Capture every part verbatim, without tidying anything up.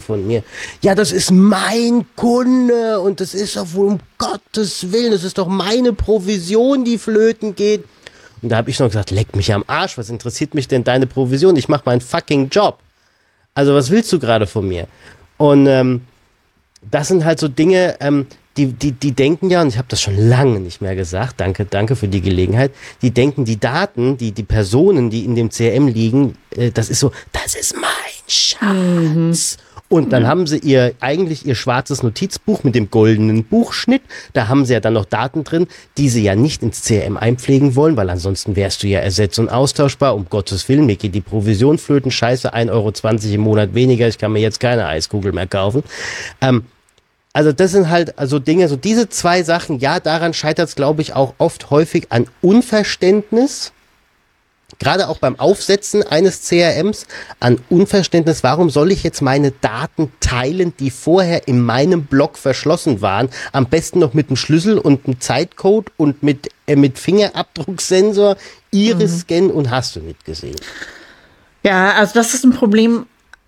von mir. Ja, das ist mein Kunde und das ist doch wohl um Gottes Willen, das ist doch meine Provision, die flöten geht. Und da habe ich noch gesagt, leck mich am Arsch, was interessiert mich denn deine Provision? Ich mache meinen fucking Job. Also was willst du gerade von mir? Und ähm, das sind halt so Dinge, ähm, die, die, die denken ja, und ich habe das schon lange nicht mehr gesagt, danke, danke für die Gelegenheit, die denken, die Daten, die, die Personen, die in dem C R M liegen, äh, das ist so, das ist mein Schatz. Mhm. Und dann mhm. haben sie ihr, eigentlich ihr schwarzes Notizbuch mit dem goldenen Buchschnitt. Da haben sie ja dann noch Daten drin, die sie ja nicht ins C R M einpflegen wollen, weil ansonsten wärst du ja ersetz- und austauschbar. Um Gottes Willen, mir geht die Provision flöten. Scheiße, ein Euro zwanzig im Monat weniger. Ich kann mir jetzt keine Eiskugel mehr kaufen. Ähm, also das sind halt also Dinge, so diese zwei Sachen, ja, daran scheitert es, glaube ich, auch oft häufig an Unverständnis. Gerade auch beim Aufsetzen eines C R Ms an Unverständnis, warum soll ich jetzt meine Daten teilen, die vorher in meinem Blog verschlossen waren, am besten noch mit einem Schlüssel und einem Zeitcode und mit, äh, mit Fingerabdrucksensor, Iris-Scan mhm. und hast du nicht gesehen. Ja, also das ist ein Problem.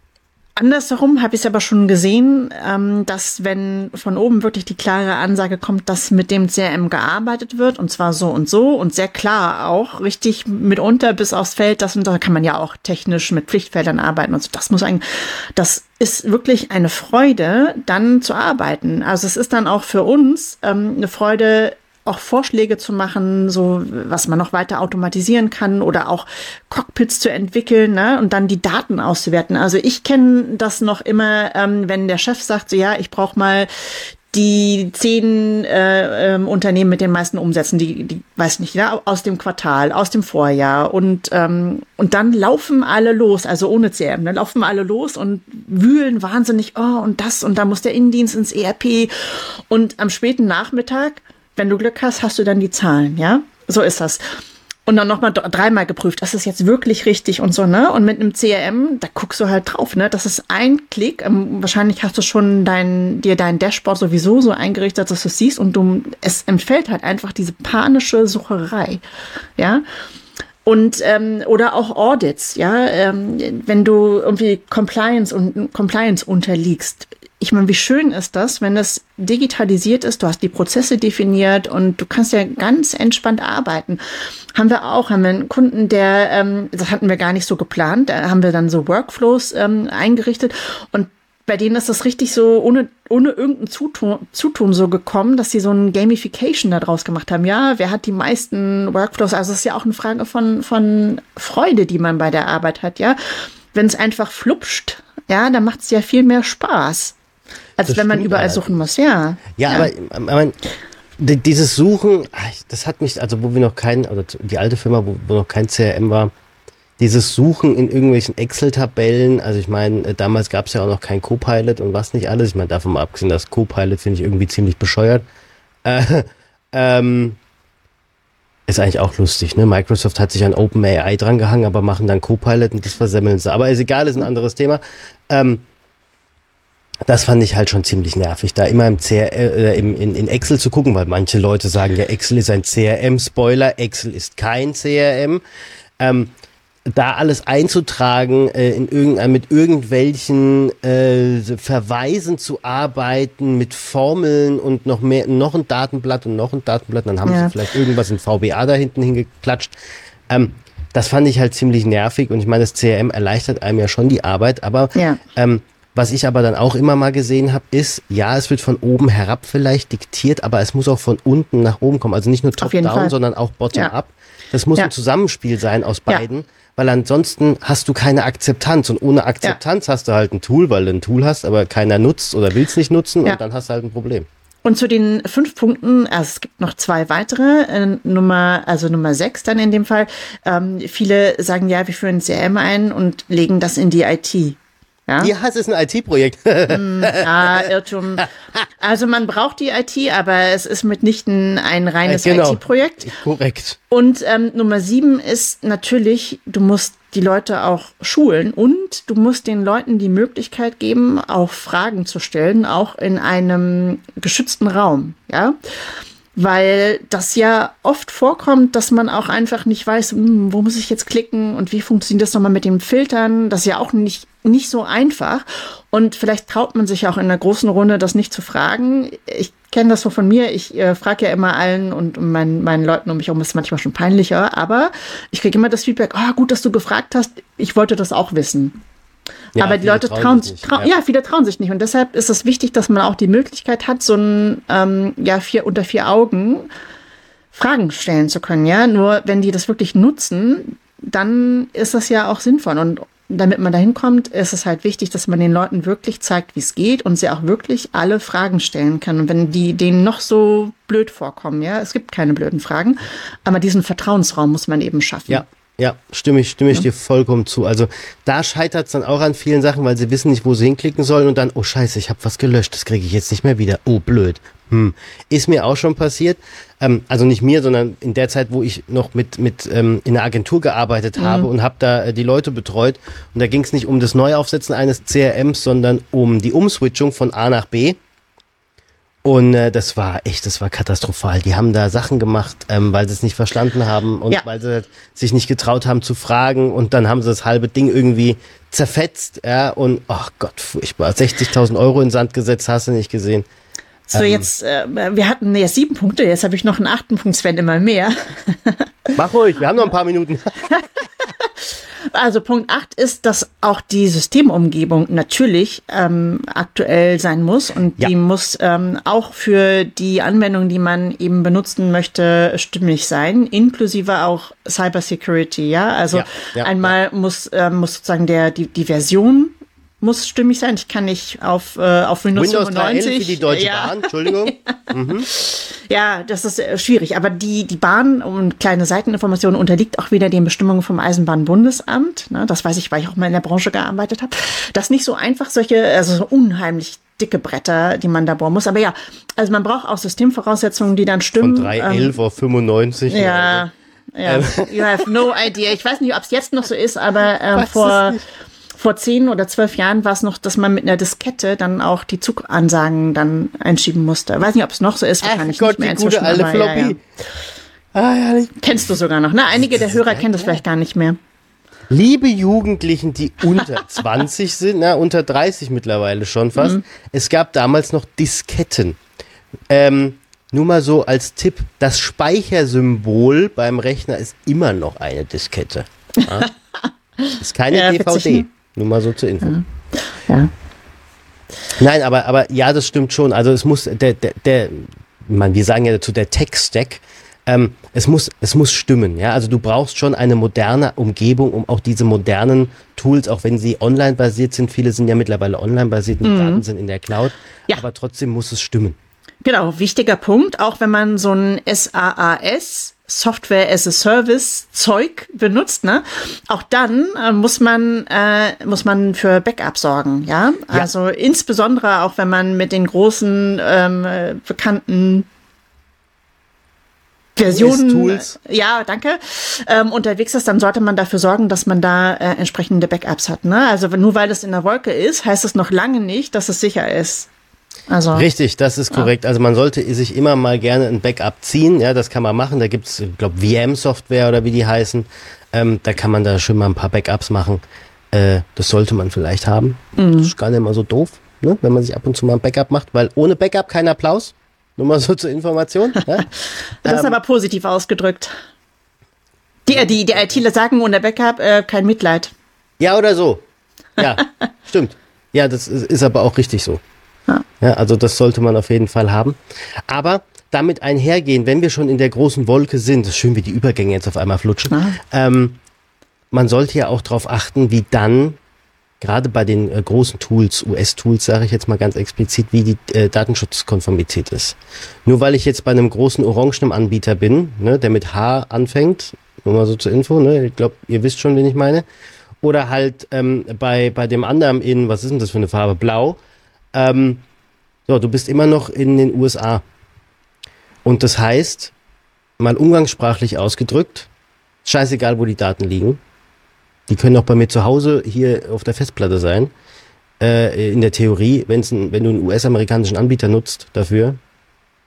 Andersherum habe ich es aber schon gesehen, ähm, dass wenn von oben wirklich die klare Ansage kommt, dass mit dem C R M gearbeitet wird und zwar so und so und sehr klar auch, richtig mitunter bis aufs Feld, das und da kann man ja auch technisch mit Pflichtfeldern arbeiten und so. Das muss eigentlich, das ist wirklich eine Freude, dann zu arbeiten. Also es ist dann auch für uns ähm, eine Freude, auch Vorschläge zu machen, so was man noch weiter automatisieren kann oder auch Cockpits zu entwickeln, ne, und dann die Daten auszuwerten. Also ich kenne das noch immer, ähm, wenn der Chef sagt, so ja, ich brauche mal die zehn äh, ähm, Unternehmen mit den meisten Umsätzen, die, die weiß nicht, ja, aus dem Quartal, aus dem Vorjahr und ähm, und dann laufen alle los, also ohne C R M, dann laufen alle los und wühlen wahnsinnig, oh und das und da muss der Innendienst ins E R P und am späten Nachmittag, wenn du Glück hast, hast du dann die Zahlen, ja? So ist das. Und dann nochmal dreimal geprüft, das ist jetzt wirklich richtig und so, ne? Und mit einem C R M, da guckst du halt drauf, ne? Das ist ein Klick. Ähm, wahrscheinlich hast du schon dein, dir dein Dashboard sowieso so eingerichtet, dass du es siehst und du, es entfällt halt einfach diese panische Sucherei, ja? Und ähm, oder auch Audits, ja, ähm, wenn du irgendwie Compliance und Compliance unterliegst. Ich meine, wie schön ist das, wenn das digitalisiert ist, du hast die Prozesse definiert und du kannst ja ganz entspannt arbeiten. Haben wir auch, haben wir einen Kunden, der, ähm, das hatten wir gar nicht so geplant, da haben wir dann so Workflows ähm, eingerichtet und bei denen ist das richtig so, ohne, ohne irgendein Zutun, Zutun so gekommen, dass sie so ein Gamification da draus gemacht haben. Ja, wer hat die meisten Workflows? Also es ist ja auch eine Frage von, von Freude, die man bei der Arbeit hat, ja. Wenn es einfach flupscht, ja, dann macht es ja viel mehr Spaß, als das wenn man überall allerdings suchen muss, ja. Ja, ja. aber, aber dieses Suchen, das hat mich, also wo wir noch kein, oder die alte Firma, wo, wo noch kein C R M war, dieses Suchen in irgendwelchen Excel-Tabellen, also ich meine, damals gab es ja auch noch kein Copilot und was nicht alles. Ich meine, davon mal abgesehen, das Copilot finde ich irgendwie ziemlich bescheuert. Äh, ähm, ist eigentlich auch lustig, ne? Microsoft hat sich an OpenAI dran gehangen, aber machen dann Copilot und das versemmeln sie. Aber ist egal, ist ein anderes Thema. Ähm, das fand ich halt schon ziemlich nervig, da immer im C R M, äh, im, in, in Excel zu gucken, weil manche Leute sagen, ja, Excel ist ein C R M. Spoiler, Excel ist kein C R M. Ähm, da alles einzutragen, äh, in irgendein, mit irgendwelchen äh, Verweisen zu arbeiten, mit Formeln und noch mehr, noch ein Datenblatt und noch ein Datenblatt, dann haben ja. sie vielleicht irgendwas in V B A da hinten hingeklatscht. Ähm, das fand ich halt ziemlich nervig und ich meine, das C R M erleichtert einem ja schon die Arbeit, aber ja. ähm, was ich aber dann auch immer mal gesehen habe, ist, ja, es wird von oben herab vielleicht diktiert, aber es muss auch von unten nach oben kommen. Also nicht nur top-down, sondern auch bottom-up. Ja. Das muss ja. ein Zusammenspiel sein aus beiden, ja. weil ansonsten hast du keine Akzeptanz. Und ohne Akzeptanz ja. hast du halt ein Tool, weil du ein Tool hast, aber keiner nutzt oder will es nicht nutzen ja. und dann hast du halt ein Problem. Und zu den fünf Punkten, also es gibt noch zwei weitere, äh, Nummer, also Nummer sechs dann in dem Fall. Ähm, viele sagen, ja, wir führen C R M ein und legen das in die I T. Ja? ja, es ist ein I T-Projekt. Ja, Irrtum. Also man braucht die I T, aber es ist mitnichten ein reines ja, genau. I T-Projekt. Korrekt. Und ähm, Nummer sieben ist natürlich, du musst die Leute auch schulen und du musst den Leuten die Möglichkeit geben, auch Fragen zu stellen, auch in einem geschützten Raum. Ja. weil das ja oft vorkommt, dass man auch einfach nicht weiß, hm, wo muss ich jetzt klicken und wie funktioniert das nochmal mit dem Filtern. Das ist ja auch nicht, nicht so einfach. Und vielleicht traut man sich auch in einer großen Runde, das nicht zu fragen. Ich kenne das so von mir. Ich äh, frage ja immer allen und meinen, meinen Leuten um mich herum, ist manchmal schon peinlicher. Aber ich kriege immer das Feedback, ah, gut, dass du gefragt hast. Ich wollte das auch wissen. Ja, aber die Leute trauen sich, trau- ja. ja, viele trauen sich nicht. Und deshalb ist es wichtig, dass man auch die Möglichkeit hat, so ein, ähm, ja, vier unter vier Augen Fragen stellen zu können, ja. Nur wenn die das wirklich nutzen, dann ist das ja auch sinnvoll. Und damit man dahin kommt, ist es halt wichtig, dass man den Leuten wirklich zeigt, wie es geht und sie auch wirklich alle Fragen stellen kann. Und wenn die denen noch so blöd vorkommen, ja, es gibt keine blöden Fragen, aber diesen Vertrauensraum muss man eben schaffen. Ja. Ja, stimme ich, stimme ich ja. dir vollkommen zu. Also da scheitert es dann auch an vielen Sachen, weil sie wissen nicht, wo sie hinklicken sollen und dann, oh scheiße, ich habe was gelöscht, das kriege ich jetzt nicht mehr wieder. Oh, blöd. Hm. Ist mir auch schon passiert. Ähm, also nicht mir, sondern in der Zeit, wo ich noch mit, mit ähm, in der Agentur gearbeitet mhm. habe und habe da äh, die Leute betreut. Und da ging es nicht um das Neuaufsetzen eines C R Ms, sondern um die Umswitchung von A nach B. Und äh, das war echt, das war katastrophal. Die haben da Sachen gemacht, ähm, weil sie es nicht verstanden haben und ja. weil sie halt sich nicht getraut haben zu fragen und dann haben sie das halbe Ding irgendwie zerfetzt, ja, und ach Gott, furchtbar. sechzigtausend Euro in den Sand gesetzt, hast du nicht gesehen. So, ähm, jetzt, äh, wir hatten ja sieben Punkte, jetzt habe ich noch einen achten Punkt, es werden immer mehr. Mach ruhig, wir haben noch ein paar Minuten. Also Punkt acht ist, dass auch die Systemumgebung natürlich ähm, aktuell sein muss und ja. die muss ähm, auch für die Anwendung, die man eben benutzen möchte, stimmig sein, inklusive auch Cybersecurity, ja. Also ja, ja, einmal ja. muss ähm, muss sozusagen der die die Version muss stimmig sein. Ich kann nicht auf, äh, auf Windows, Windows fünfundneunzig. drei L für die Deutsche ja. Bahn, Entschuldigung. mhm. Ja, das ist äh, schwierig. Aber die, die Bahn, und kleine Seiteninformation, unterliegt auch wieder den Bestimmungen vom Eisenbahnbundesamt. Ne, das weiß ich, weil ich auch mal in der Branche gearbeitet habe. Das ist nicht so einfach, solche, also so unheimlich dicke Bretter, die man da bohren muss. Aber ja, also man braucht auch Systemvoraussetzungen, die dann stimmen. Von drei elf ähm, auf fünfundneunzig. Ja, ja. You have no idea. Ich weiß nicht, ob es jetzt noch so ist, aber ähm, vor... Vor zehn oder zwölf Jahren war es noch, dass man mit einer Diskette dann auch die Zugansagen dann einschieben musste. Weiß nicht, ob es noch so ist, wahrscheinlich Ach Gott, nicht mehr die gute inzwischen. alte Aber, Floppy. ja, ja. Ah, ja, ich Kennst du sogar noch, ne? Einige der Hörer kennen das vielleicht gar nicht mehr. Liebe Jugendlichen, die unter zwanzig sind, na, unter dreißig mittlerweile schon fast. Mhm. Es gab damals noch Disketten. Ähm, nur mal so als Tipp, das Speichersymbol beim Rechner ist immer noch eine Diskette. Ja? Ist keine ja, D V D. Nur mal so zur Info. Ja. ja. Nein, aber, aber ja, das stimmt schon. Also es muss, der, der, der man, wir sagen ja dazu, der Tech-Stack, ähm, es muss, es muss stimmen. Ja? Also du brauchst schon eine moderne Umgebung, um auch diese modernen Tools, auch wenn sie online basiert sind, viele sind ja mittlerweile online basiert, die mhm. Daten sind in der Cloud, ja. aber trotzdem muss es stimmen. Genau, wichtiger Punkt, auch wenn man so ein SaaS, Software as a Service Zeug benutzt, ne? Auch dann äh, muss man äh, muss man für Backup sorgen, ja? ja? Also insbesondere auch wenn man mit den großen ähm, bekannten Versionen, Tools. ja, danke, ähm, unterwegs ist, dann sollte man dafür sorgen, dass man da äh, entsprechende Backups hat, ne? Also nur weil es in der Wolke ist, heißt es noch lange nicht, dass es sicher ist. Also, richtig, das ist korrekt. Ja. Also man sollte sich immer mal gerne ein Backup ziehen. Ja, das kann man machen. Da gibt's, ich glaube, V M-Software oder wie die heißen. Ähm, da kann man da schon mal ein paar Backups machen. Äh, das sollte man vielleicht haben. Mhm. Das ist gar nicht mal so doof, ne? Wenn man sich ab und zu mal ein Backup macht. Weil ohne Backup kein Applaus. Nur mal so zur Information. Ja? Das ist ähm, aber positiv ausgedrückt. Die, die, die ITler sagen ohne Backup äh, kein Mitleid. Ja, oder so. Ja, stimmt. Ja, das ist, ist aber auch richtig so. Ja. Ja, also das sollte man auf jeden Fall haben. Aber damit einhergehen, wenn wir schon in der großen Wolke sind, ist schön, wie die Übergänge jetzt auf einmal flutschen, ah. ähm, man sollte ja auch darauf achten, wie dann, gerade bei den äh, großen Tools, U S-Tools, sage ich jetzt mal ganz explizit, wie die äh, Datenschutzkonformität ist. Nur weil ich jetzt bei einem großen orangenen Anbieter bin, ne, der mit H anfängt, nur mal so zur Info, ne, ich glaube, ihr wisst schon, wen ich meine, oder halt ähm, bei, bei dem anderen in, was ist denn das für eine Farbe, blau, Ähm, so, du bist immer noch in den U S A. Und das heißt, mal umgangssprachlich ausgedrückt, scheißegal, wo die Daten liegen. Die können auch bei mir zu Hause hier auf der Festplatte sein. Äh, in der Theorie, wenn's ein, wenn du einen U S-amerikanischen Anbieter nutzt dafür,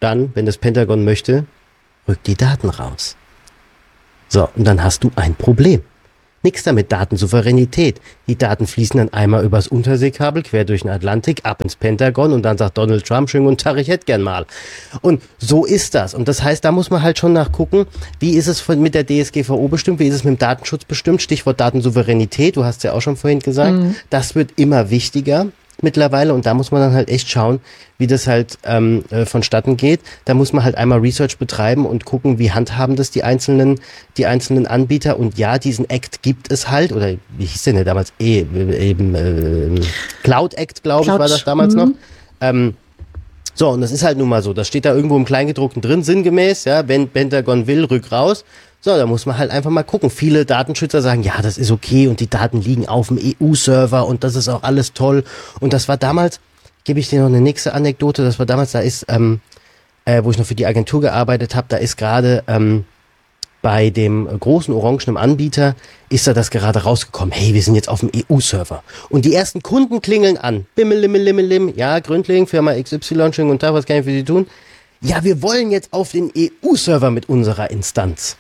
dann, wenn das Pentagon möchte, rückt die Daten raus. So, und dann hast du ein Problem. Nix damit Datensouveränität. Die Daten fließen dann einmal übers Unterseekabel, quer durch den Atlantik, ab ins Pentagon und dann sagt Donald Trump, schönen guten Tag, ich hätte gern mal. Und so ist das. Und das heißt, da muss man halt schon nachgucken, wie ist es mit der D S G V O bestimmt, wie ist es mit dem Datenschutz bestimmt, Stichwort Datensouveränität, du hast ja auch schon vorhin gesagt, mhm. Das wird immer wichtiger mittlerweile und da muss man dann halt echt schauen, wie das halt ähm, äh, vonstatten geht. Da muss man halt einmal Research betreiben und gucken, wie handhaben das die einzelnen die einzelnen Anbieter. Und ja, diesen Act gibt es halt, oder wie hieß denn der damals? E, eben äh, Cloud Act, glaube ich, war das damals mhm. noch. Ähm, so, und das ist halt nun mal so. Das steht da irgendwo im Kleingedruckten drin, sinngemäß, ja, wenn Pentagon will, rück raus. So, da muss man halt einfach mal gucken. Viele Datenschützer sagen, ja, das ist okay und die Daten liegen auf dem E U-Server und das ist auch alles toll. Und das war damals, gebe ich dir noch eine nächste Anekdote, das war damals, da ist, ähm, äh, wo ich noch für die Agentur gearbeitet habe, da ist gerade ähm, bei dem großen orangenen Anbieter, ist da das gerade rausgekommen, hey, wir sind jetzt auf dem E U-Server. Und die ersten Kunden klingeln an. Bimmel, limmel, limmel, lim. Ja, Gründling, Firma X Y, schönen guten Tag, was kann ich für Sie tun? Ja, wir wollen jetzt auf den E U-Server mit unserer Instanz.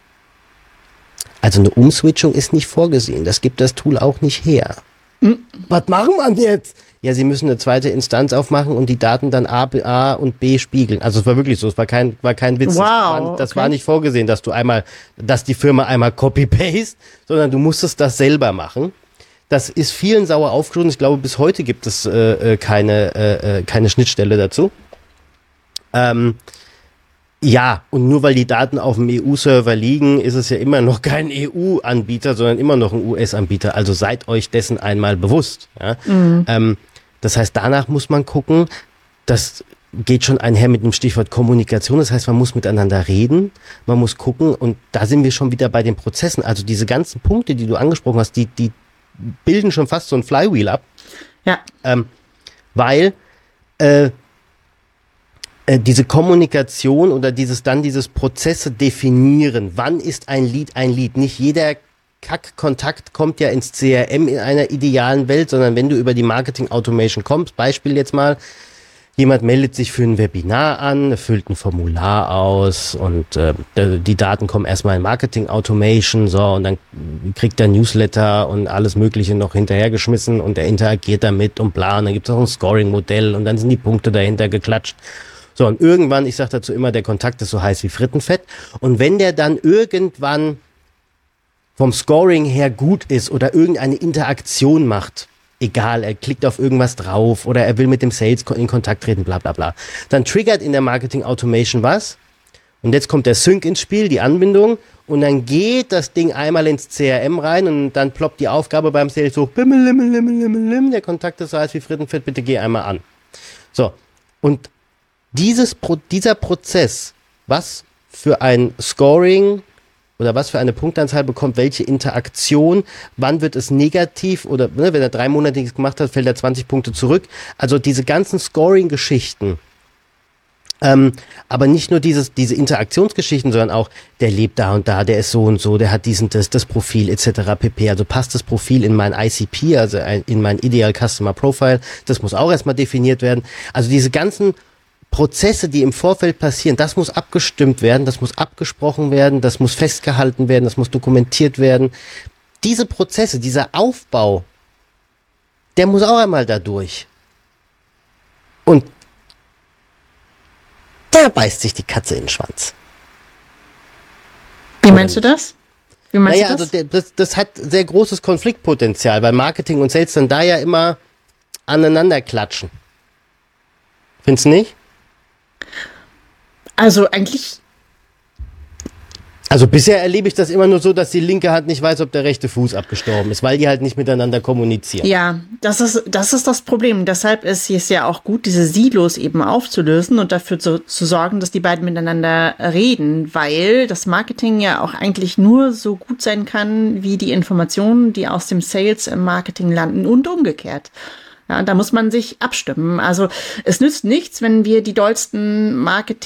Also eine Umswitchung ist nicht vorgesehen. Das gibt das Tool auch nicht her. Hm, was machen wir denn jetzt? Ja, Sie müssen eine zweite Instanz aufmachen und die Daten dann A, B, A und B spiegeln. Also es war wirklich so, es war kein, war kein Witz. Wow, das war, das okay. war nicht vorgesehen, dass du einmal, dass die Firma einmal copy-paste, sondern du musstest das selber machen. Das ist vielen sauer aufgestoßen. Ich glaube, bis heute gibt es äh, keine, äh, keine Schnittstelle dazu. Ähm, Ja, und nur weil die Daten auf dem E U-Server liegen, ist es ja immer noch kein E U-Anbieter, sondern immer noch ein U S-Anbieter. Also seid euch dessen einmal bewusst. Ja? Mhm. Ähm, das heißt, danach muss man gucken, das geht schon einher mit dem Stichwort Kommunikation. Das heißt, man muss miteinander reden, man muss gucken und da sind wir schon wieder bei den Prozessen. Also diese ganzen Punkte, die du angesprochen hast, die, die bilden schon fast so ein Flywheel ab. Ja. Ähm, weil äh, diese Kommunikation oder dieses dann dieses Prozesse definieren, wann ist ein Lied ein Lied? Nicht jeder Kack-Kontakt kommt ja ins C R M in einer idealen Welt, sondern wenn du über die Marketing-Automation kommst, Beispiel jetzt mal, jemand meldet sich für ein Webinar an, füllt ein Formular aus und äh, die Daten kommen erstmal in Marketing-Automation, so, und dann kriegt er Newsletter und alles Mögliche noch hinterhergeschmissen und er interagiert damit und bla, und dann gibt es auch ein Scoring-Modell und dann sind die Punkte dahinter geklatscht. So, und irgendwann, ich sage dazu immer, der Kontakt ist so heiß wie Frittenfett. Und wenn der dann irgendwann vom Scoring her gut ist oder irgendeine Interaktion macht, egal, er klickt auf irgendwas drauf oder er will mit dem Sales in Kontakt treten, bla bla bla, dann triggert in der Marketing Automation was. Und jetzt kommt der Sync ins Spiel, die Anbindung, und dann geht das Ding einmal ins C R M rein und dann ploppt die Aufgabe beim Sales hoch, bimmel, limmel, limmel, limmel, limmel, der Kontakt ist so heiß wie Frittenfett, bitte geh einmal an. So, und Dieses, dieser Prozess, was für ein Scoring oder was für eine Punktanzahl bekommt, welche Interaktion, wann wird es negativ oder ne, wenn er drei Monate nichts gemacht hat, fällt er zwanzig Punkte zurück. Also diese ganzen Scoring-Geschichten, ähm, aber nicht nur dieses, diese Interaktionsgeschichten, sondern auch, der lebt da und da, der ist so und so, der hat diesen, das, das Profil et cetera pp. Also passt das Profil in mein I C P, also in mein Ideal Customer Profile, das muss auch erstmal definiert werden. Also diese ganzen Prozesse, die im Vorfeld passieren, das muss abgestimmt werden, das muss abgesprochen werden, das muss festgehalten werden, das muss dokumentiert werden. Diese Prozesse, dieser Aufbau, der muss auch einmal da durch. Und da beißt sich die Katze in den Schwanz. Wie meinst du das? Wie meinst naja, du das? Also der, das, das hat sehr großes Konfliktpotenzial, weil Marketing und Sales dann da ja immer aneinander klatschen. Findest du nicht? Also eigentlich. Also bisher erlebe ich das immer nur so, dass die linke Hand nicht weiß, ob der rechte Fuß abgestorben ist, weil die halt nicht miteinander kommunizieren. Ja, das ist, das ist das Problem. Deshalb ist es ja auch gut, diese Silos eben aufzulösen und dafür zu, zu sorgen, dass die beiden miteinander reden, weil das Marketing ja auch eigentlich nur so gut sein kann, wie die Informationen, die aus dem Sales im Marketing landen und umgekehrt. Ja, da muss man sich abstimmen. Also es nützt nichts, wenn wir die dollsten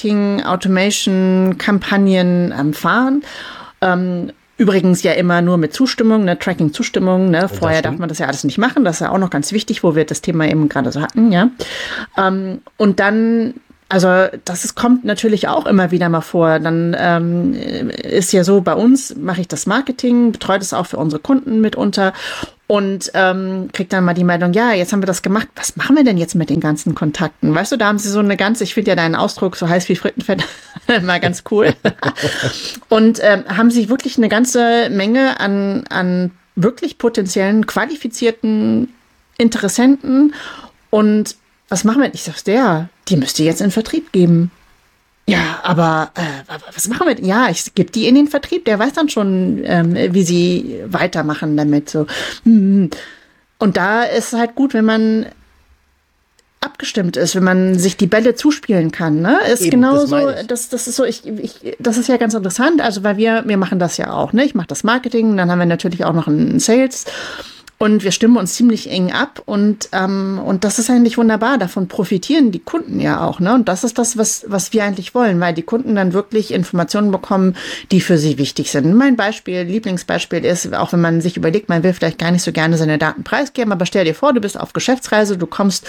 Marketing-Automation-Kampagnen ähm, fahren. Ähm, übrigens ja immer nur mit Zustimmung, ne, Tracking-Zustimmung. Ne? Vorher darf man das ja alles nicht machen. Das ist ja auch noch ganz wichtig, wo wir das Thema eben gerade so hatten. Ja, ähm, und dann Also das ist, kommt natürlich auch immer wieder mal vor. Dann ähm, ist ja so, bei uns mache ich das Marketing, betreue das auch für unsere Kunden mitunter und ähm, kriege dann mal die Meldung, ja, jetzt haben wir das gemacht, was machen wir denn jetzt mit den ganzen Kontakten? Weißt du, da haben sie so eine ganze, ich finde ja deinen Ausdruck so heiß wie Frittenfett mal ganz cool. Und ähm, haben sich wirklich eine ganze Menge an, an wirklich potenziellen, qualifizierten Interessenten. Und was machen wir? Ich sag's der, die müsst ihr jetzt in den Vertrieb geben. Ja, aber äh, was machen wir? Ja, ich gebe die in den Vertrieb. Der weiß dann schon, ähm, wie sie weitermachen damit. So. Und da ist es halt gut, wenn man abgestimmt ist, wenn man sich die Bälle zuspielen kann. Ne? Ist Eben, genauso, das, das, das ist so, ich, ich, das ist ja ganz interessant. Also, weil wir, wir machen das ja auch. Ne? Ich mache das Marketing, dann haben wir natürlich auch noch einen Sales. Und wir stimmen uns ziemlich eng ab und ähm, und das ist eigentlich wunderbar. Davon profitieren die Kunden ja auch, ne? Und das ist das, was was wir eigentlich wollen, weil die Kunden dann wirklich Informationen bekommen, die für sie wichtig sind. Mein Beispiel, Lieblingsbeispiel ist, auch wenn man sich überlegt, man will vielleicht gar nicht so gerne seine Daten preisgeben, aber stell dir vor, du bist auf Geschäftsreise, du kommst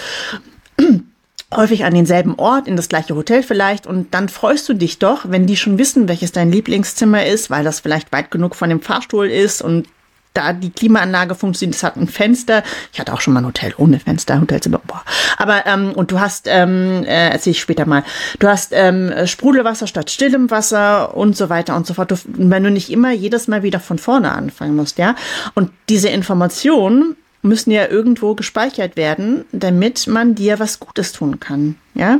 häufig an denselben Ort, in das gleiche Hotel vielleicht und dann freust du dich doch, wenn die schon wissen, welches dein Lieblingszimmer ist, weil das vielleicht weit genug von dem Fahrstuhl ist und da die Klimaanlage funktioniert, es hat ein Fenster. Ich hatte auch schon mal ein Hotel ohne Fenster, Hotelzimmer. Boah. Aber ähm, und du hast, ähm, äh, erzähle ich später mal, du hast ähm, Sprudelwasser statt stillem Wasser und so weiter und so fort. Du, wenn du nicht immer jedes Mal wieder von vorne anfangen musst, ja. Und diese Informationen müssen ja irgendwo gespeichert werden, damit man dir was Gutes tun kann, ja.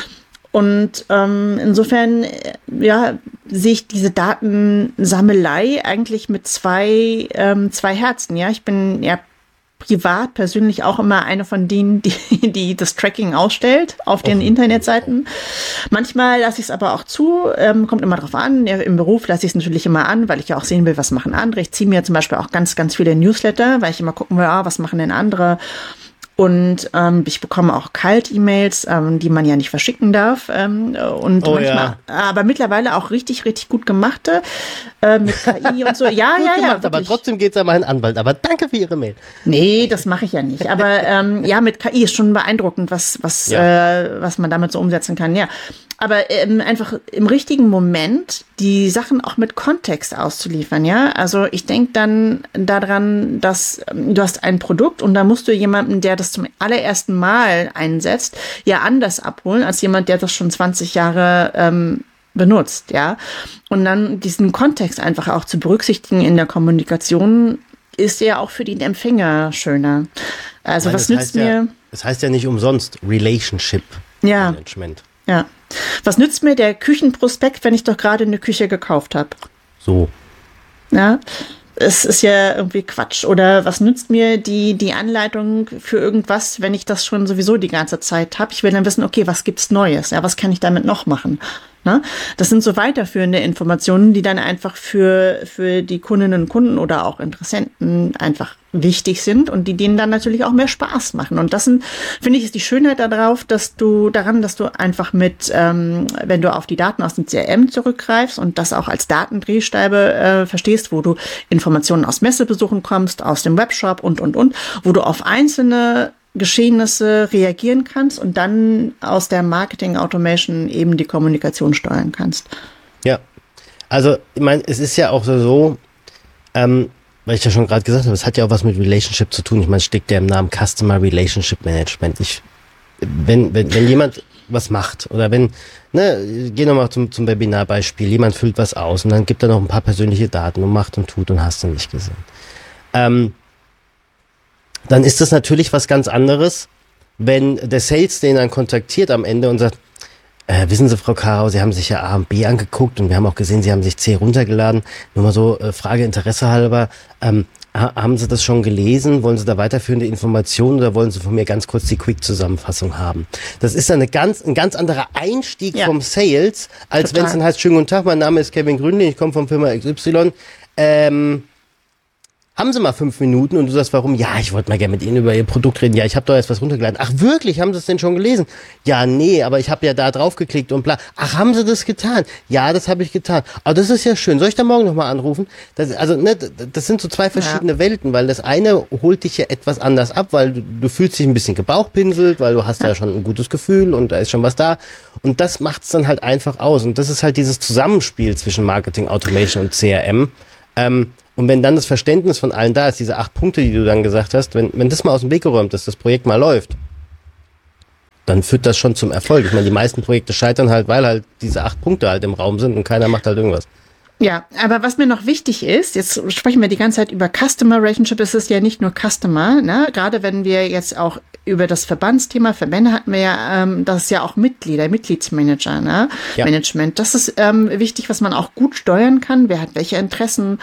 Und ähm, insofern, ja, sehe ich diese Datensammelei eigentlich mit zwei, ähm, zwei Herzen. Ja, ich bin ja privat persönlich auch immer eine von denen, die, die das Tracking ausstellt auf den oh. Internetseiten. Manchmal lasse ich es aber auch zu, ähm, kommt immer drauf an. Ja, im Beruf lasse ich es natürlich immer an, weil ich ja auch sehen will, was machen andere. Ich ziehe mir zum Beispiel auch ganz, ganz viele Newsletter, weil ich immer gucken will, ah, was machen denn andere. Und ähm, ich bekomme auch Kalt-E-Mails, ähm, die man ja nicht verschicken darf. Ähm, und oh, manchmal, ja. aber mittlerweile auch richtig, richtig gut gemachte äh, mit K I und so. Ja, gut ja, gemacht, ja. Aber trotzdem geht's an meinen Anwalt. Aber danke für Ihre Mail. Nee, das mache ich ja nicht. Aber ähm, ja, mit K I ist schon beeindruckend, was was ja. äh, was man damit so umsetzen kann. Ja. Aber ähm, einfach im richtigen Moment die Sachen auch mit Kontext auszuliefern, ja. Also ich denke dann daran, dass ähm, du hast ein Produkt und da musst du jemanden, der das zum allerersten Mal einsetzt, ja anders abholen als jemand, der das schon zwanzig Jahre ähm, benutzt, ja. Und dann diesen Kontext einfach auch zu berücksichtigen in der Kommunikation ist ja auch für den Empfänger schöner. Also Nein, was nützt mir? Ja, das heißt ja nicht umsonst Relationship ja. Management. Ja. Was nützt mir der Küchenprospekt, wenn ich doch gerade eine Küche gekauft habe? So. Ja, es ist ja irgendwie Quatsch. Oder was nützt mir die, die Anleitung für irgendwas, wenn ich das schon sowieso die ganze Zeit habe? Ich will dann wissen, okay, was gibt's Neues? Ja, was kann ich damit noch machen? Ne? Das sind so weiterführende Informationen, die dann einfach für, für die Kundinnen und Kunden oder auch Interessenten einfach wichtig sind und die denen dann natürlich auch mehr Spaß machen. Und das sind, finde ich, ist die Schönheit darauf, dass du daran, dass du einfach mit, ähm, wenn du auf die Daten aus dem C R M zurückgreifst und das auch als Datendrehscheibe äh, verstehst, wo du Informationen aus Messebesuchen kommst, aus dem Webshop und, und, und, wo du auf einzelne Geschehnisse reagieren kannst und dann aus der Marketing Automation eben die Kommunikation steuern kannst. Ja, also ich meine, es ist ja auch so, ähm, weil ich ja schon gerade gesagt habe, es hat ja auch was mit Relationship zu tun. Ich meine, es steckt ja im Namen Customer Relationship Management. Ich, wenn, wenn, wenn jemand was macht oder wenn, ne, geh nochmal zum, zum Webinarbeispiel, jemand füllt was aus und dann gibt er noch ein paar persönliche Daten und macht und tut und hast du nicht gesehen. Ähm, dann ist das natürlich was ganz anderes, wenn der Sales den dann kontaktiert am Ende und sagt, äh, wissen Sie, Frau Karau, Sie haben sich ja A und B angeguckt und wir haben auch gesehen, Sie haben sich C runtergeladen. Nur mal so, äh, Frage Interesse halber, ähm, ha- haben Sie das schon gelesen? Wollen Sie da weiterführende Informationen oder wollen Sie von mir ganz kurz die Quick-Zusammenfassung haben? Das ist dann eine ganz, ein ganz anderer Einstieg ja. vom Sales, als wenn es dann heißt, schönen guten Tag, mein Name ist Kevin Grünling, ich komme von Firma X Y. Ähm, haben Sie mal fünf Minuten und du sagst, warum? Ja, ich wollte mal gerne mit Ihnen über Ihr Produkt reden. Ja, ich habe doch jetzt was runtergeladen. Ach wirklich, haben Sie es denn schon gelesen? Ja, nee, aber ich habe ja da drauf geklickt und bla. Ach, haben Sie das getan? Ja, das habe ich getan. Aber das ist ja schön. Soll ich da morgen nochmal anrufen? Das, also, ne, das sind so zwei verschiedene ja. Welten, weil das eine holt dich ja etwas anders ab, weil du, du fühlst dich ein bisschen gebauchpinselt, weil du hast ja. ja schon ein gutes Gefühl und da ist schon was da. Und das macht's dann halt einfach aus. Und das ist halt dieses Zusammenspiel zwischen Marketing, Automation und C R M. Ähm, Und wenn dann das Verständnis von allen da ist, diese acht Punkte, die du dann gesagt hast, wenn, wenn das mal aus dem Weg geräumt ist, das Projekt mal läuft, dann führt das schon zum Erfolg. Ich meine, die meisten Projekte scheitern halt, weil halt diese acht Punkte halt im Raum sind und keiner macht halt irgendwas. Ja, aber was mir noch wichtig ist, jetzt sprechen wir die ganze Zeit über Customer Relationship, es ist ja nicht nur Customer, ne? Gerade wenn wir jetzt auch über das Verbandsthema, Verbände hatten wir ja, ähm, das ist ja auch Mitglieder, Mitgliedsmanager, ne? Ja. Management. Das ist ähm, wichtig, was man auch gut steuern kann, wer hat welche Interessen.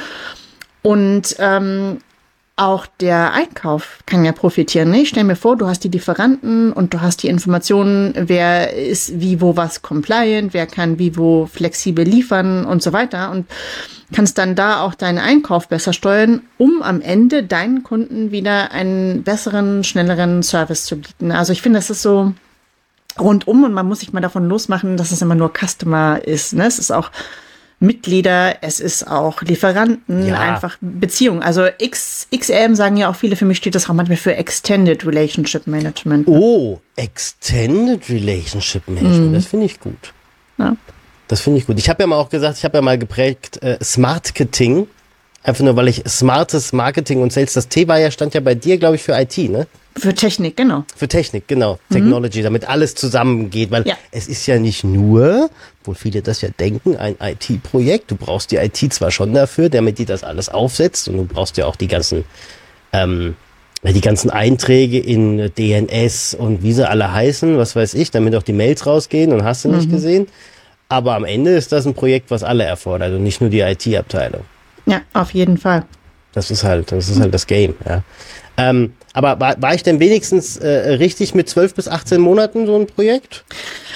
Und ähm, auch der Einkauf kann ja profitieren. Ne? Ich stell mir vor, du hast die Lieferanten und du hast die Informationen, wer ist wie, wo, was compliant, wer kann wie, wo flexibel liefern und so weiter. Und kannst dann da auch deinen Einkauf besser steuern, um am Ende deinen Kunden wieder einen besseren, schnelleren Service zu bieten. Also ich finde, das ist so rundum und man muss sich mal davon losmachen, dass es immer nur Customer ist. Ne? Es ist auch Mitglieder, es ist auch Lieferanten, ja. einfach Beziehungen. Also X, X R M sagen ja auch viele, für mich steht das auch manchmal für Extended Relationship Management. Oh, Extended Relationship Management, mhm. das finde ich gut. Ja. Das finde ich gut. Ich habe ja mal auch gesagt, ich habe ja mal geprägt äh, Smartketing, einfach nur, weil ich smartes Marketing und Sales, das T war ja, stand ja bei dir, glaube ich, für I T, ne? Für Technik, genau. Für Technik, genau. Mhm. Technology, damit alles zusammengeht, weil ja. es ist ja nicht nur, wo viele das ja denken, ein I T-Projekt. Du brauchst die I T zwar schon dafür, damit die das alles aufsetzt und du brauchst ja auch die ganzen, ähm, die ganzen Einträge in D N S und wie sie alle heißen, was weiß ich, damit auch die Mails rausgehen und hast du nicht mhm. gesehen. Aber am Ende ist das ein Projekt, was alle erfordert und nicht nur die I T-Abteilung. Ja, auf jeden Fall. Das ist halt, das ist halt das Game, ja. Ähm, aber war, war ich denn wenigstens äh, richtig mit zwölf bis achtzehn Monaten so ein Projekt?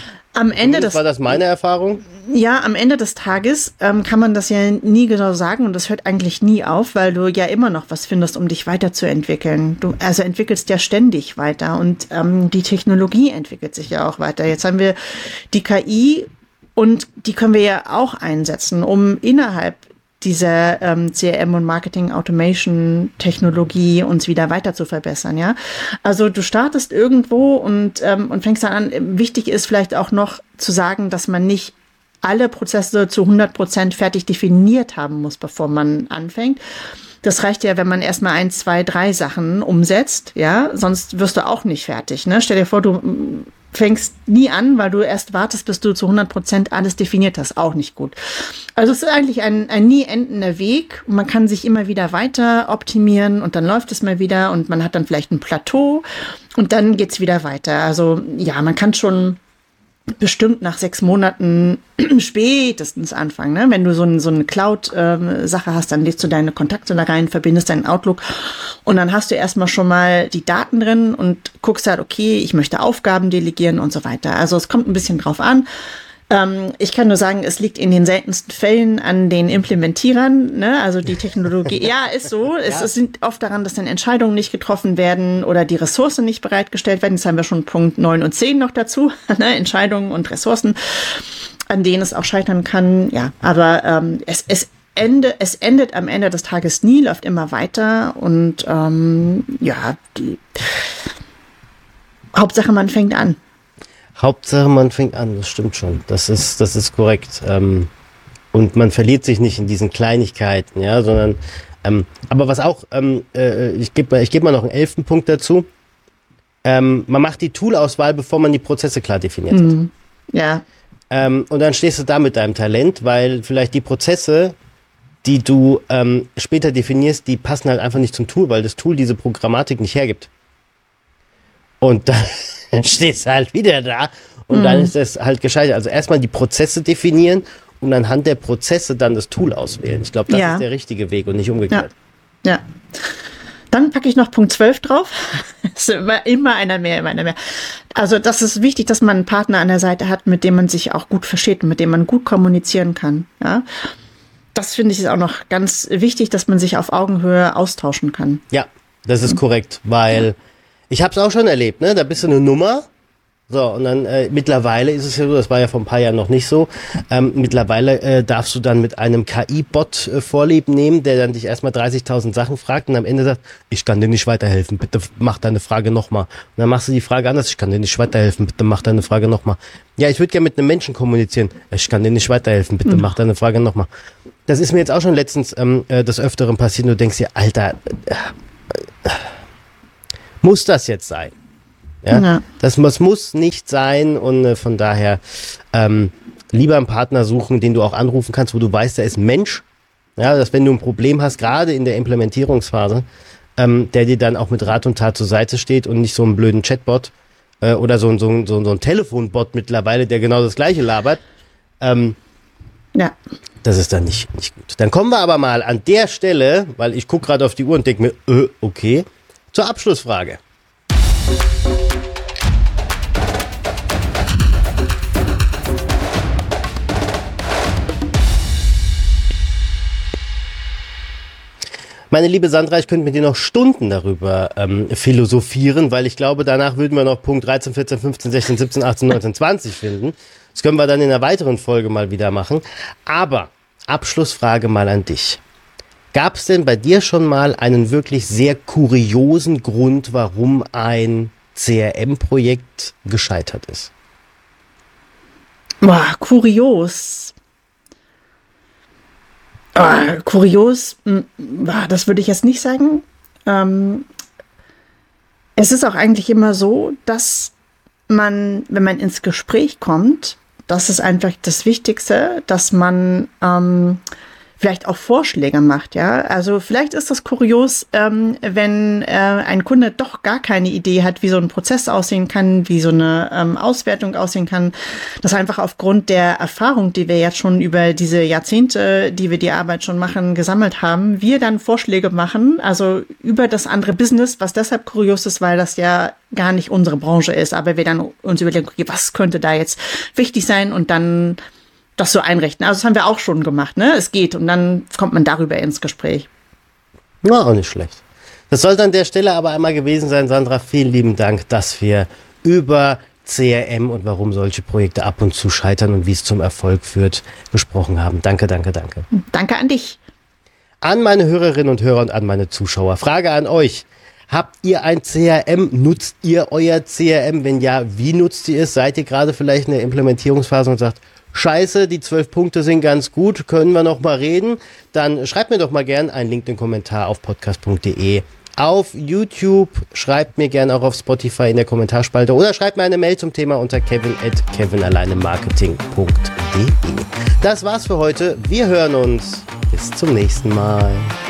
Am Ende des, war das meine Erfahrung? Ja, am Ende des Tages ähm, kann man das ja nie genau sagen und das hört eigentlich nie auf, weil du ja immer noch was findest, um dich weiterzuentwickeln. Du also entwickelst ja ständig weiter und ähm, die Technologie entwickelt sich ja auch weiter. Jetzt haben wir die K I und die können wir ja auch einsetzen, um innerhalb dieser ähm, C R M und Marketing Automation Technologie uns wieder weiter zu verbessern, ja. Also du startest irgendwo und ähm, und fängst dann an. Wichtig ist vielleicht auch noch zu sagen, dass man nicht alle Prozesse zu hundert Prozent fertig definiert haben muss, bevor man anfängt. Das reicht ja, wenn man erstmal ein, zwei, drei Sachen umsetzt, ja. Sonst wirst du auch nicht fertig, ne? Stell dir vor, du fängst nie an, weil du erst wartest, bis du zu hundert Prozent alles definiert hast. Auch nicht gut. Also es ist eigentlich ein, ein nie endender Weg. Man kann sich immer wieder weiter optimieren und dann läuft es mal wieder und man hat dann vielleicht ein Plateau und dann geht's wieder weiter. Also ja, man kann schon bestimmt nach sechs Monaten spätestens anfangen. Ne? Wenn du so, ein, so eine Cloud-Sache hast, dann lädst du deine Kontakte da rein, verbindest deinen Outlook und dann hast du erstmal schon mal die Daten drin und guckst halt, okay, ich möchte Aufgaben delegieren und so weiter. Also es kommt ein bisschen drauf an. Ähm, ich kann nur sagen, es liegt in den seltensten Fällen an den Implementierern, ne? Also die Technologie, ja, ist so. Es, ja. es sind oft daran, dass dann Entscheidungen nicht getroffen werden oder die Ressourcen nicht bereitgestellt werden. Jetzt haben wir schon Punkt neun und zehn noch dazu, ne? Entscheidungen und Ressourcen, an denen es auch scheitern kann. Ja, aber ähm, es, es Ende, es endet am Ende des Tages nie, läuft immer weiter und ähm, ja, die Hauptsache man fängt an. Hauptsache man fängt an, das stimmt schon. Das ist, das ist korrekt. Ähm, und man verliert sich nicht in diesen Kleinigkeiten, ja, sondern ähm, aber was auch, ähm, äh, ich gebe mal, ich gebe mal noch einen elften Punkt dazu. Ähm, man macht die Toolauswahl, bevor man die Prozesse klar definiert hat. Mhm. Ja. Ähm, und dann stehst du da mit deinem Talent, weil vielleicht die Prozesse, die du ähm, später definierst, die passen halt einfach nicht zum Tool, weil das Tool diese Programmatik nicht hergibt. Und dann stehst du halt wieder da und mhm. dann ist das halt gescheitert. Also erstmal die Prozesse definieren und anhand der Prozesse dann das Tool auswählen. Ich glaube, das ja. ist der richtige Weg und nicht umgekehrt. Ja. ja. Dann packe ich noch Punkt zwölf drauf. Es ist immer, immer einer mehr, immer einer mehr. Also das ist wichtig, dass man einen Partner an der Seite hat, mit dem man sich auch gut versteht und mit dem man gut kommunizieren kann. Ja. das finde ich ist auch noch ganz wichtig, dass man sich auf Augenhöhe austauschen kann. Ja, das ist korrekt, weil ich habe es auch schon erlebt, ne? Da bist du eine Nummer. So, und dann äh, mittlerweile ist es ja so, das war ja vor ein paar Jahren noch nicht so, ähm, mittlerweile äh, darfst du dann mit einem K I-Bot äh, Vorlieb nehmen, der dann dich erstmal dreißigtausend Sachen fragt und am Ende sagt, ich kann dir nicht weiterhelfen, bitte mach deine Frage nochmal. Und dann machst du die Frage anders, ich kann dir nicht weiterhelfen, bitte mach deine Frage nochmal. Ja, ich würde gerne mit einem Menschen kommunizieren, ich kann dir nicht weiterhelfen, bitte mhm. mach deine Frage nochmal. Das ist mir jetzt auch schon letztens ähm, äh, des Öfteren passiert und du denkst dir, Alter, äh, äh, muss das jetzt sein? Ja, ja. Das, das muss nicht sein und äh, von daher ähm, lieber einen Partner suchen, den du auch anrufen kannst, wo du weißt, der ist ein Mensch. Ja, dass wenn du ein Problem hast, gerade in der Implementierungsphase, ähm, der dir dann auch mit Rat und Tat zur Seite steht und nicht so einen blöden Chatbot äh, oder so, so, so, so ein Telefonbot mittlerweile, der genau das Gleiche labert. Ähm, ja. Das ist dann nicht, nicht gut. Dann kommen wir aber mal an der Stelle, weil ich gucke gerade auf die Uhr und denke mir, äh, okay, zur Abschlussfrage. Meine liebe Sandra, ich könnte mit dir noch Stunden darüber ähm, philosophieren, weil ich glaube, danach würden wir noch Punkt dreizehn, vierzehn, fünfzehn, sechzehn, siebzehn, achtzehn, neunzehn, zwanzig finden. Das können wir dann in einer weiteren Folge mal wieder machen. Aber Abschlussfrage mal an dich. Gab es denn bei dir schon mal einen wirklich sehr kuriosen Grund, warum ein C R M-Projekt gescheitert ist? Boah, kurios. Oh, kurios, das würde ich jetzt nicht sagen. Ähm, es ist auch eigentlich immer so, dass man, wenn man ins Gespräch kommt, das ist einfach das Wichtigste, dass man ähm, vielleicht auch Vorschläge macht, ja. Also vielleicht ist das kurios, ähm, wenn äh, ein Kunde doch gar keine Idee hat, wie so ein Prozess aussehen kann, wie so eine ähm, Auswertung aussehen kann. Das einfach aufgrund der Erfahrung, die wir jetzt schon über diese Jahrzehnte, die wir die Arbeit schon machen, gesammelt haben, wir dann Vorschläge machen, also über das andere Business, was deshalb kurios ist, weil das ja gar nicht unsere Branche ist, aber wir dann uns überlegen, okay, was könnte da jetzt wichtig sein und dann das so einrichten. Also das haben wir auch schon gemacht, ne? Es geht und dann kommt man darüber ins Gespräch. Na, auch nicht schlecht. Das sollte an der Stelle aber einmal gewesen sein, Sandra. Vielen lieben Dank, dass wir über C R M und warum solche Projekte ab und zu scheitern und wie es zum Erfolg führt, gesprochen haben. Danke, danke, danke. Danke an dich. An meine Hörerinnen und Hörer und an meine Zuschauer. Frage an euch. Habt ihr ein C R M? Nutzt ihr euer C R M? Wenn ja, wie nutzt ihr es? Seid ihr gerade vielleicht in der Implementierungsphase und sagt, Scheiße, die zwölf Punkte sind ganz gut, können wir noch mal reden? Dann schreibt mir doch mal gern einen LinkedIn-Kommentar auf podcast punkt de. Auf YouTube, schreibt mir gern auch auf Spotify in der Kommentarspalte oder schreibt mir eine Mail zum Thema unter kevin at kevinalleinemarketing punkt de. Das war's für heute. Wir hören uns. Bis zum nächsten Mal.